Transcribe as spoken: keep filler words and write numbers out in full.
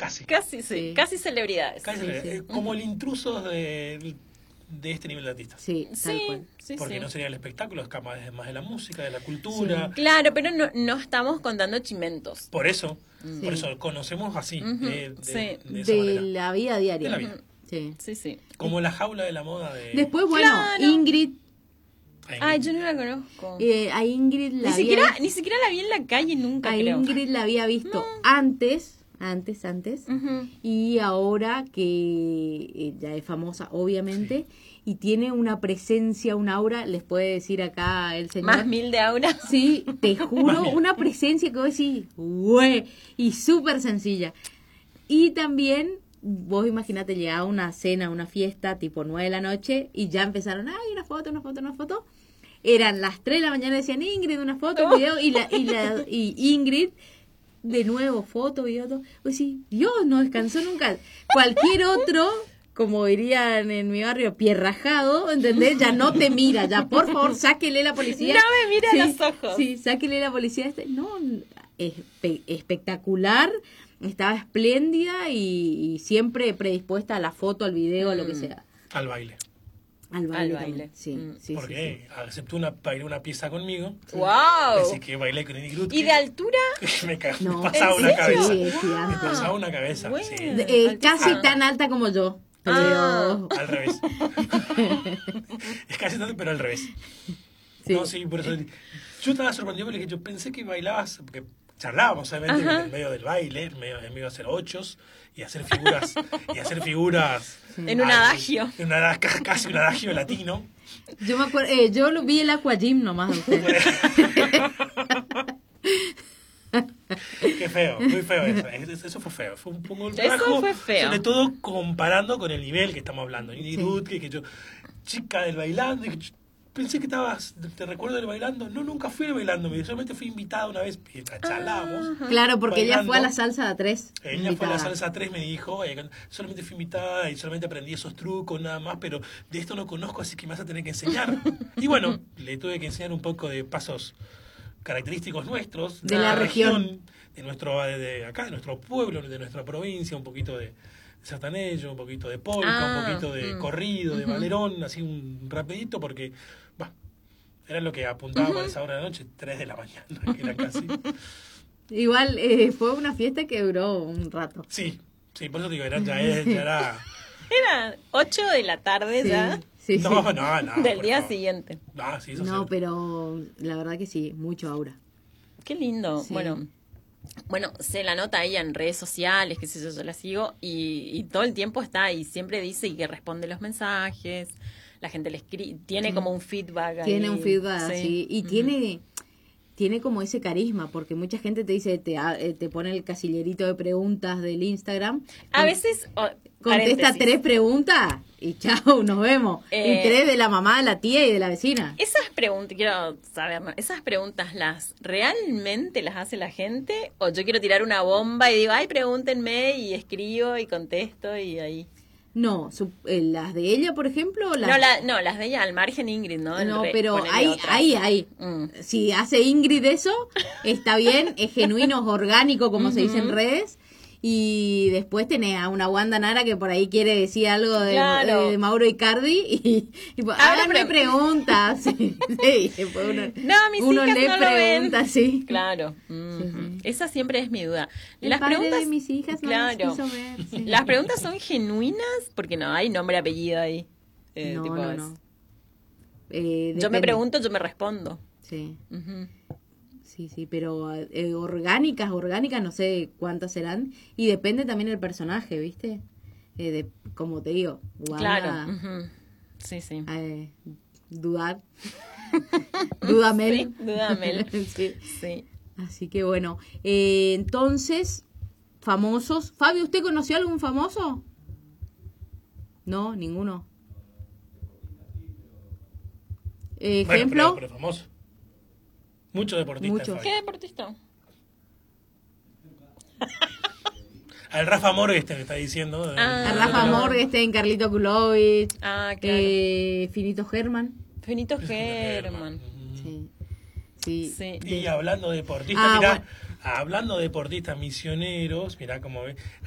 Casi. Casi, sí. Sí. Casi celebridades. Casi Sí, celebridades. sí. Como el intruso de, de este nivel de artistas. Sí, tal Sí, cual. sí, Porque sí. no sería el espectáculo, es capaz de- más de la música, de la cultura. Claro, pero no, no estamos contando chimentos. Por eso, Sí. por eso conocemos así, Ujú, de, de- sí. de esa De manera. la vida diaria. De la vida. Sí. Sí, sí. Como la jaula de la moda de... Después, bueno, Claro. Ingrid, Ay, Ay, yo no la conozco. eh, a Ingrid la Ni había- siquiera, ni siquiera la vi en la calle nunca, a creo. Ingrid la había visto antes, antes, antes, Ujú. y ahora que eh, ya es famosa, obviamente, y tiene una presencia, un aura, les puede decir acá el señor. Más mil de aura. Sí, te Más juro, bien. una presencia que vos decís, güey, y súper sencilla. Y también, vos imaginate, llegaba una cena, una fiesta, tipo nueve de la noche, y ya empezaron, ay, una foto, una foto, una foto. Eran las tres de la mañana, decían, Ingrid, una foto, un video, y, la, y, la, y Ingrid, de nuevo, foto, video, todo. Vos decís, Dios, no descansó nunca. Cualquier otro... como dirían en mi barrio, pierrajado, ¿entendés? Ya no te mira, ya por favor, sáquele la policía. No me mira Sí, a los ojos. Sí, sáquele la policía. Este. No, espe- espectacular, estaba espléndida y, y siempre predispuesta a la foto, al video, a lo que Mm. sea. al baile. Al baile. Al también. baile. Sí, Mm. sí, sí, Porque aceptó una, bailó una pieza conmigo. ¡Wow! Así que bailé con Ingrid. ¿Y de altura? me, ca- No. me pasaba ¿En una serio? cabeza. Sí, es Me gigante. pasaba una cabeza, Bueno. sí. sí. Eh, Altísima. casi tan alta como yo. Ah. Pero, Al revés. Es casi tanto, pero al revés. sí. No, sí, por eso. Yo estaba sorprendido porque yo pensé que bailabas, porque charlábamos obviamente en el medio del baile, en medio, en medio de hacer ochos y hacer figuras, y hacer figuras. En un al- adagio. En un adagio, casi un adagio latino. Yo me acuerdo, eh, yo lo vi el Aqua Gym nomás. a ustedes. Qué feo, muy feo eso. Eso eso fue feo. Fue un poco Eso bajo, fue feo. sobre todo comparando con el nivel que estamos hablando. Y Ruth, que, que yo, chica del bailando, y que yo pensé que estabas, te recuerdo del bailando. No, nunca fui al bailando, solamente fui invitada una vez, y charlamos. Claro, porque ella bailando. fue a la salsa de tres. Ella fue a la invitada. salsa tres, me dijo, eh, solamente fui invitada y solamente aprendí esos trucos, nada más, pero de esto no conozco, así que me vas a tener que enseñar. Y bueno, le tuve que enseñar un poco de pasos característicos nuestros, De la región. de nuestro de, de acá, de nuestro pueblo, de nuestra provincia, un poquito de sertanejo, un poquito de polka, Ah, un poquito de mm. corrido, de Ujú. valerón, así un rapidito, porque, bah, era lo que apuntaba para esa hora de la noche, tres de la mañana, que era casi. Igual eh, fue una fiesta que duró un rato. Sí, sí, por eso te digo, era, ya, era- ya era... Era ocho de la tarde Sí, ya sí, No, sí. no, no. del por día favor. siguiente. Ah, sí, eso No, sí. pero la verdad que sí, mucho aura. Qué lindo. Sí. Bueno, bueno, se la nota ella en redes sociales, qué sé yo, yo la sigo y, y todo el tiempo está ahí, siempre dice y que responde los mensajes, la gente le escribe, tiene como un feedback ahí. Tiene un feedback Sí. así y Ujú. tiene tiene como ese carisma, porque mucha gente te dice, te, ah, eh, te pone el casillerito de preguntas del Instagram. A veces, oh, Contesta paréntesis. tres preguntas y chao, nos vemos. Eh, y tres de la mamá, de la tía y de la vecina. Esas preguntas, quiero saber, ¿no? ¿Esas preguntas las realmente las hace la gente? ¿O yo quiero tirar una bomba y digo, ay, pregúntenme y escribo y contesto y ahí? No, su- eh, las de ella, por ejemplo, las... No, la, no, las de ella al margen Ingrid, ¿no? El No, re- pero ponele ahí, otras. ahí, ahí. Mm. Si hace Ingrid eso, está bien, es genuino, es orgánico, como se dice en Ujú. redes. Y después tenés a una Wanda Nara que por ahí quiere decir algo de, Claro. de Mauro Icardi y, y pues, Ahora háganme pre- preguntas. Sí, sí, después uno, No, mis uno hijas le no lo ven. pregunta, sí. Claro. Mm. Sí, sí. Esa siempre es mi duda. El Las padre preguntas, de mis hijas no claro. las quiso ver. Sí. Las preguntas son genuinas porque no hay nombre apellido ahí. Eh, no, tipo, no, es- no. Eh, Yo me depende. pregunto, yo me respondo. Sí. Ujú. Sí, sí, pero eh, orgánicas, orgánicas, no sé cuántas serán. Y depende también del personaje, ¿viste? Eh, de, como te digo, Wanda, Claro. Ujú. Sí, sí. eh, dudar. Dudamel. Sí, dudamel. Sí. Sí. Así que bueno. Eh, entonces, famosos. Fabio, ¿usted conoció algún famoso? No, ninguno. Eh, Bueno, ejemplo. pero, pero famoso. Mucho deportista. Mucho. Fabi. ¿Qué deportista? Al Rafa Morgenstern está diciendo. eh, Ah. A Rafa no. Morgenstern, Carlito Kulovic, Ah, claro. eh, Finito Germán. Benito Germán. Ujú. Sí. Sí. Sí. Y hablando de deportistas, Ah, mirá, bueno. hablando de deportistas misioneros, mirá cómo ve.